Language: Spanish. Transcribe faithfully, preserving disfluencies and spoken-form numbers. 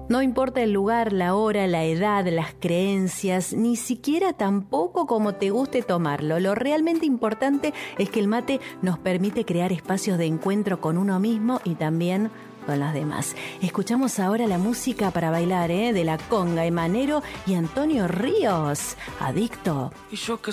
No importa el lugar, la hora, la edad, las creencias, ni siquiera tampoco cómo te guste tomarlo. Lo realmente importante es que el mate nos permite crear espacios de encuentro con uno mismo y también con los demás. Escuchamos ahora la música para bailar, ¿eh? De La Conga, Emanero y Antonio Ríos. Adicto. Y yo que